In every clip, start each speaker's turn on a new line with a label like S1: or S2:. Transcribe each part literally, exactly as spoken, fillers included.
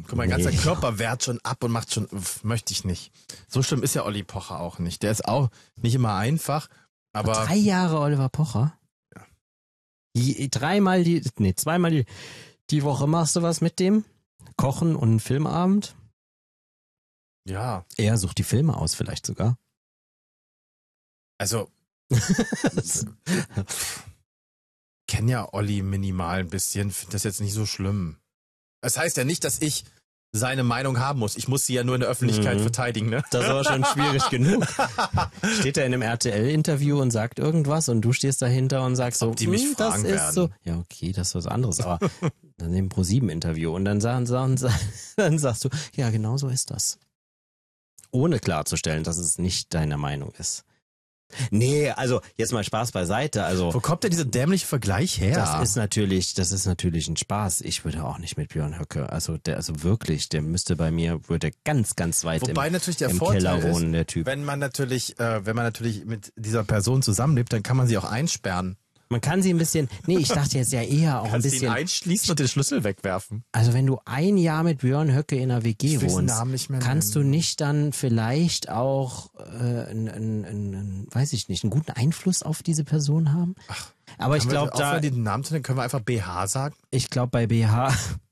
S1: Guck mal, mein ganzer Körper wehrt schon ab und macht schon, pf, möchte ich nicht. So schlimm ist ja Olli Pocher auch nicht. Der ist auch nicht immer einfach, aber...
S2: Drei Jahre Oliver Pocher?
S1: Ja.
S2: Die, dreimal die, nee, zweimal die, die Woche machst du was mit dem? Kochen und einen Filmabend?
S1: Ja.
S2: Er sucht die Filme aus vielleicht sogar.
S1: Also... kenne ja Olli minimal ein bisschen, finde das jetzt nicht so schlimm. Das heißt ja nicht, dass ich seine Meinung haben muss. Ich muss sie ja nur in der Öffentlichkeit mhm. verteidigen, ne?
S2: Das war schon schwierig genug. Steht er in einem R T L-Interview und sagt irgendwas und du stehst dahinter und sagst so,
S1: ob die mich
S2: hm,
S1: fragen
S2: das ist
S1: werden.
S2: so. Ja, okay, das ist was anderes, aber dann im Pro sieben Interview und dann sagen, sagen, dann sagst du, ja, genau so ist das. Ohne klarzustellen, dass es nicht deine Meinung ist. Nee, also jetzt mal Spaß beiseite. Also
S1: wo kommt denn dieser dämliche Vergleich her?
S2: Das ist natürlich, das ist natürlich ein Spaß. Ich würde auch nicht mit Björn Höcke, also der, also wirklich, der müsste bei mir, würde ganz, ganz weit
S1: Wobei
S2: im,
S1: natürlich der
S2: im
S1: Vorteil
S2: Keller
S1: ist,
S2: wohnen, der Typ.
S1: Wenn man natürlich, äh, wenn man natürlich mit dieser Person zusammenlebt, dann kann man sie auch einsperren.
S2: Man kann sie ein bisschen, nee, ich dachte jetzt ja eher auch
S1: Kannst
S2: ein bisschen.
S1: ihn einschließen und den Schlüssel wegwerfen.
S2: Also wenn du ein Jahr mit Björn Höcke in einer W G
S1: ich
S2: wohnst,
S1: Namen nicht mehr
S2: kannst
S1: nennen.
S2: du nicht dann vielleicht auch, äh, ein, ein, ein, ein, weiß ich nicht, einen guten Einfluss auf diese Person haben?
S1: Ach,
S2: aber ich glaube da,
S1: aufhören, den Namen zu nennen, können wir einfach B H sagen?
S2: Ich glaube bei B H,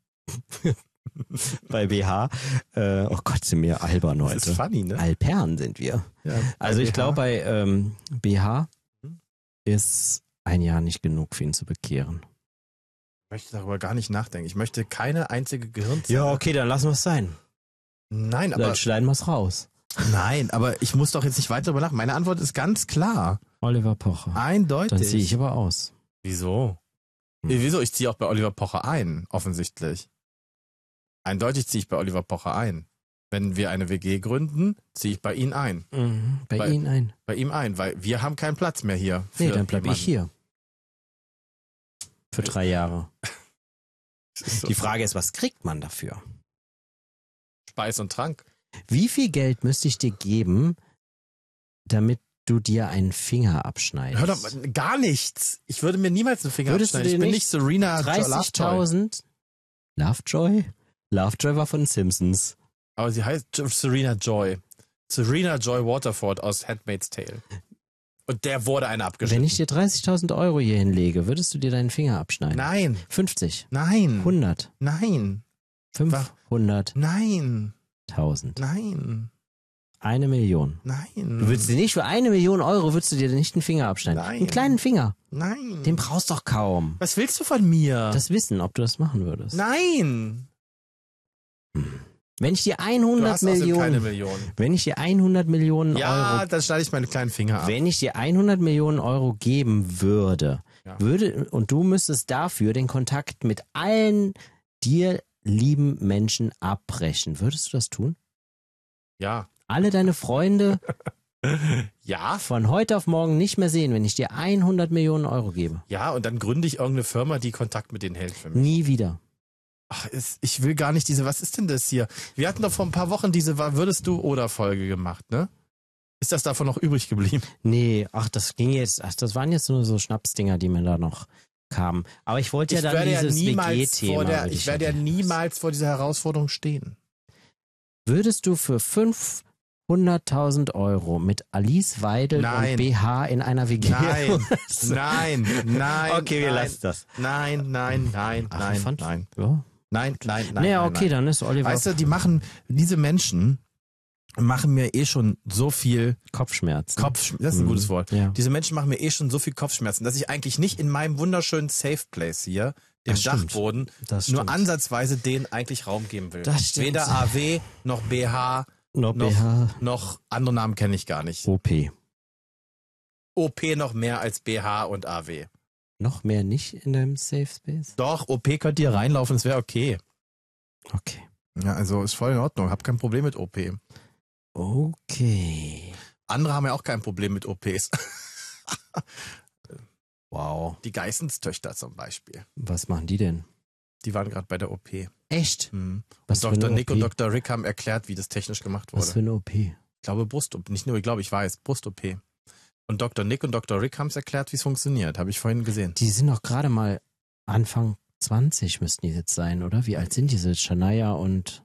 S2: bei B H, äh, oh Gott, sind wir albern heute.
S1: Das ist funny, ne?
S2: Alpern sind wir.
S1: Ja,
S2: also ich
S1: B H.
S2: glaube bei ähm, B H ist ein Jahr nicht genug für ihn zu bekehren.
S1: Ich möchte darüber gar nicht nachdenken. Ich möchte keine einzige Gehirnzelle.
S2: Ja, okay, dann lassen wir es sein.
S1: Nein, aber...
S2: Dann schneiden wir es raus.
S1: Nein, aber ich muss doch jetzt nicht weiter darüber nachdenken. Meine Antwort ist ganz klar.
S2: Oliver Pocher.
S1: Eindeutig.
S2: Dann ziehe ich aber aus.
S1: Wieso? Hm. Wieso? Ich ziehe auch bei Oliver Pocher ein, offensichtlich. Eindeutig ziehe ich bei Oliver Pocher ein. Wenn wir eine W G gründen, ziehe ich bei ihm ein.
S2: Mhm, bei,
S1: bei
S2: Ihnen ein.
S1: Bei ihm ein, weil wir haben keinen Platz mehr hier. Für
S2: Nee, dann bleibe ich
S1: jemanden.
S2: hier. Für drei Jahre.
S1: So
S2: Die Frage ist, was kriegt man dafür?
S1: Speis und Trank.
S2: Wie viel Geld müsste ich dir geben, damit du dir einen Finger abschneidest?
S1: Hör doch mal, gar nichts. Ich würde mir niemals einen Finger
S2: Würdest du
S1: abschneiden.
S2: dir
S1: Ich bin
S2: nicht
S1: nicht Serena Lovejoy.
S2: dreißigtausend? Lovejoy? Lovejoy war von Simpsons.
S1: Aber sie heißt Serena Joy. Serena Joy Waterford aus Handmaid's Tale. Und der wurde eine abgeschnitten.
S2: Wenn ich dir dreißigtausend Euro hier hinlege, würdest du dir deinen Finger abschneiden?
S1: Nein.
S2: fünfzig?
S1: Nein.
S2: hundert?
S1: Nein.
S2: fünfhunderttausend?
S1: Nein. Nein.
S2: Eine Million.
S1: Nein.
S2: Du würdest dir nicht für eine Million Euro würdest du dir nicht einen Finger abschneiden?
S1: Nein.
S2: Einen kleinen Finger.
S1: Nein.
S2: Den brauchst du doch kaum.
S1: Was willst du von mir?
S2: Das Wissen, ob du das machen würdest.
S1: Nein.
S2: Wenn ich dir
S1: Du
S2: hundert
S1: hast außerdem
S2: Millionen,
S1: keine Million.
S2: wenn ich dir hundert Millionen
S1: Ja,
S2: Euro,
S1: dann schneide ich meine kleinen Finger ab.
S2: wenn ich dir hundert Millionen Euro geben würde,
S1: Ja.
S2: würde, und du müsstest dafür den Kontakt mit allen dir lieben Menschen abbrechen, würdest du das tun?
S1: Ja.
S2: Alle deine Freunde
S1: Ja.
S2: von heute auf morgen nicht mehr sehen, wenn ich dir hundert Millionen Euro gebe.
S1: Ja, und dann gründe ich irgendeine Firma, die Kontakt mit denen hält für mich.
S2: Nie wieder.
S1: Ach, ist, ich will gar nicht diese, was ist denn das hier? Wir hatten doch vor ein paar Wochen diese Würdest du oder Folge gemacht, ne? Ist das davon noch übrig geblieben?
S2: Nee, ach, das ging jetzt, ach, das waren jetzt nur so Schnapsdinger, die mir da noch kamen. Aber ich wollte ja
S1: Ich
S2: dann
S1: werde ja
S2: dieses
S1: niemals
S2: W G-Thema.
S1: vor der,
S2: würde
S1: ich werde ja
S2: gerne-
S1: niemals vor dieser Herausforderung stehen.
S2: Würdest du für fünfhunderttausend Euro mit Alice Weidel
S1: Nein.
S2: und B H in einer W G?
S1: Nein, nein, nein.
S2: Okay, wir
S1: nein,
S2: lassen das.
S1: Nein, nein, nein,
S2: Ach,
S1: nein,
S2: ich fand-
S1: nein,
S2: Ja.
S1: nein, nein, nein.
S2: Naja,
S1: nein,
S2: okay,
S1: nein.
S2: dann ist Oliver
S1: Weißt du, die machen, diese Menschen machen mir eh schon so viel
S2: Kopfschmerzen.
S1: Kopfschmerzen. Das ist ein
S2: Mhm.
S1: gutes Wort.
S2: Ja.
S1: Diese Menschen machen mir eh schon so viel Kopfschmerzen, dass ich eigentlich nicht in meinem wunderschönen Safe Place hier, dem
S2: Das stimmt.
S1: Dachboden,
S2: Das
S1: nur
S2: stimmt.
S1: ansatzweise denen eigentlich Raum geben will.
S2: Das stimmt.
S1: Weder A W noch B H
S2: Noch
S1: noch,
S2: B H.
S1: noch andere Namen kenne ich gar nicht.
S2: O P.
S1: O P noch mehr als B H und A W.
S2: Noch mehr nicht in deinem Safe Space?
S1: Doch, O P könnt ihr reinlaufen, das wäre okay.
S2: Okay.
S1: Ja, also ist voll in Ordnung. Hab kein Problem mit O P.
S2: Okay.
S1: Andere haben ja auch kein Problem mit O Ps.
S2: Wow.
S1: Die Geissenstöchter zum Beispiel.
S2: Was machen die denn?
S1: Die waren gerade bei der O P.
S2: Echt?
S1: Mhm.
S2: Was
S1: Und
S2: für
S1: Doktor
S2: eine
S1: Nick
S2: O P?
S1: und Doktor Rick haben erklärt, wie das technisch gemacht wurde.
S2: Was für eine O P?
S1: Ich glaube Brust-O P. Nicht nur, ich glaube, ich weiß. Brust-O P. Und Doktor Nick und Doktor Rick haben es erklärt, wie es funktioniert. Habe ich vorhin gesehen.
S2: Die sind doch gerade mal Anfang zwanzig müssten die jetzt sein, oder? Wie alt sind diese? Shania und